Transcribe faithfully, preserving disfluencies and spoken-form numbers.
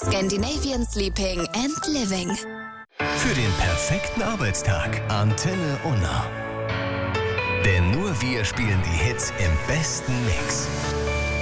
Scandinavian Sleeping and Living. Für den perfekten Arbeitstag Antenne Unna. Denn nur wir spielen die Hits im besten Mix.